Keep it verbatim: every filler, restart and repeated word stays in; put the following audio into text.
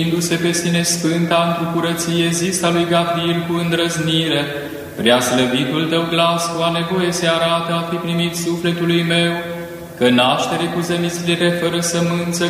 Indu-se pe sine sfânta într-o curăție zisa lui Gavril cu îndrăznire, prea slăvitul tău glas cu a nevoie se arată a fi primit sufletului meu, că naștere cu zămisire fără sămânță